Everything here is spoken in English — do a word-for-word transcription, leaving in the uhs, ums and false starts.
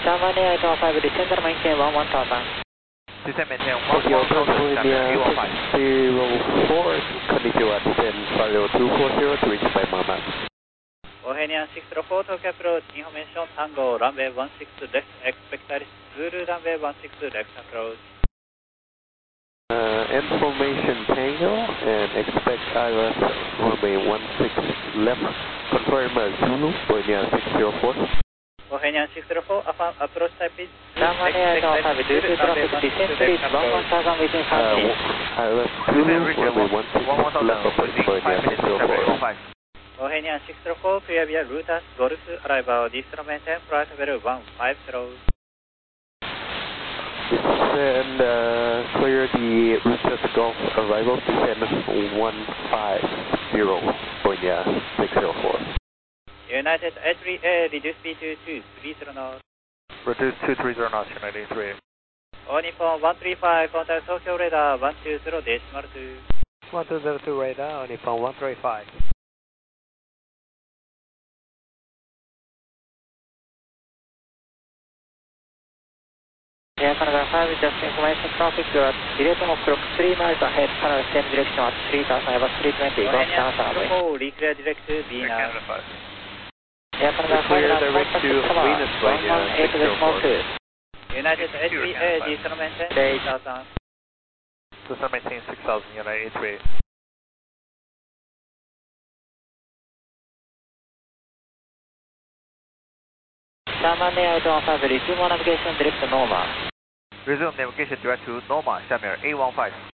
Germany eight one five, descend and maintain one one thousand. Descend maintain one one thousand, eight one five. zero four, continue at descend five zero two four zero to reach by Mama. Bohemian six zero four, Tokyo approach, information Tango, runway one six left, expect Alice Zulu, runway one six left approach. Uh, information Tango and expect Iris runway one six left, confirm uh, Zulu, Bohemian six zero four. Bohemian six zero four, approach type is Germany eight one five, due to traffic, descend please one one thousand within five minutes. Iris Zulu, runway one six left, approach Bohemian six zero four. Bohemian six zero four, clear via Rutas, Golf, arrival, distro maintain, flight level one five zero. Descend, uh, clear the Rutas Golf arrival, descend one five zero, Bohemian six zero four. United A three A, reduce speed to two three zero knots. Reduce two three zero knots, United A three A. All Nippon one three five, contact Tokyo radar one two zero decimal two. one two zero two radar, All Nippon one three five. Air Canada five, just information traffic, you are eleven o'clock, three miles ahead, Canada same direction at three thousand, about three twenty, go down runway. Bohemian reclear direct to Venus. Air Canada five, now contact tower, one one eight decimal two. United A three A, distro maintain eight thousand. Descend maintain six thousand, United A three A. Germany eight one five, resume navigation direct to Norma. Resume navigation direct to Norma,下面 A one five.